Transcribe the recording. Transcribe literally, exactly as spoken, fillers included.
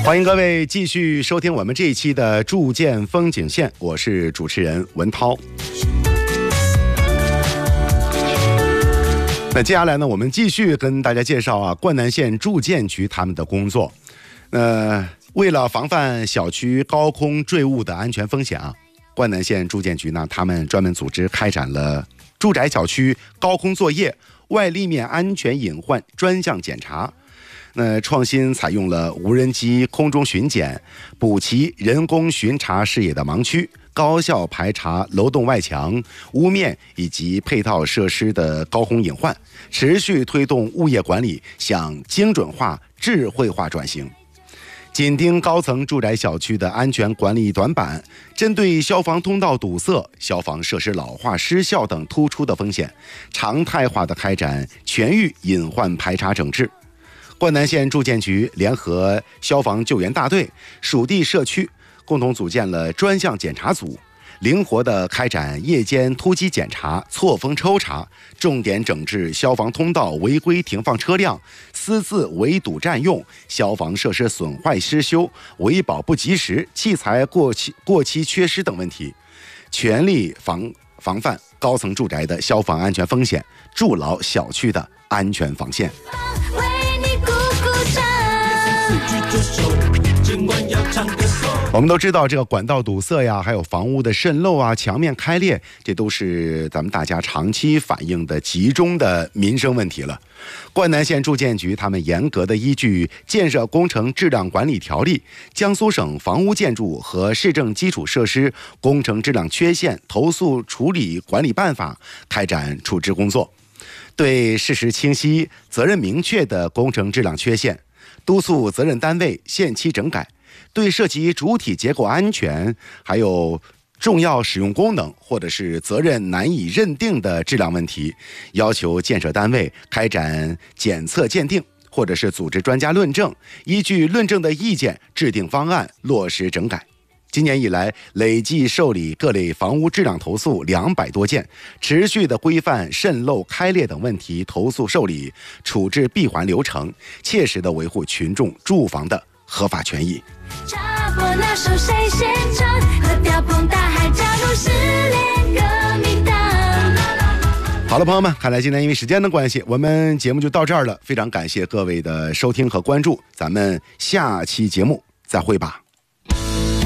欢迎各位继续收听我们这一期的筑建风景线，我是主持人文涛。那接下来呢，我们继续跟大家介绍啊，灌南县筑建局他们的工作。呃，为了防范小区高空坠物的安全风险啊，灌南县筑建局呢，他们专门组织开展了住宅小区高空作业、外立面安全隐患专项检查。那创新采用了无人机空中巡检，补齐人工巡查视野的盲区，高效排查楼栋外墙、屋面以及配套设施的高空隐患，持续推动物业管理向精准化、智慧化转型。紧盯高层住宅小区的安全管理短板，针对消防通道堵塞、消防设施老化失效等突出的风险，常态化的开展全域隐患排查整治。灌南县筑建局联合消防救援大队、属地社区共同组建了专项检查组，灵活地开展夜间突击检查、错峰抽查，重点整治消防通道违规停放车辆、私自围堵占用、消防设施损坏失修、维保不及时、器材过期过期缺失等问题，全力防防范高层住宅的消防安全风险，筑牢小区的安全防线。我们都知道，这个管道堵塞呀，还有房屋的渗漏啊、墙面开裂，这都是咱们大家长期反映的集中的民生问题了。灌南县筑建局他们严格的依据《建设工程质量管理条例》、江苏省房屋建筑和市政基础设施工程质量缺陷投诉处理管理办法开展处置工作，对事实清晰、责任明确的工程质量缺陷，督促责任单位限期整改；对涉及主体结构安全、还有重要使用功能或者是责任难以认定的质量问题，要求建设单位开展检测鉴定，或者是组织专家论证，依据论证的意见制定方案，落实整改。今年以来，累计受理各类房屋质量投诉两百多件，持续的规范渗漏、开裂等问题投诉受理、处置闭环流程，切实的维护群众住房的合法权益。插播那首谁先唱，和调碰大海加入失联革命党。好了，朋友们，看来今天因为时间的关系，我们节目就到这儿了。非常感谢各位的收听和关注，咱们下期节目再会吧。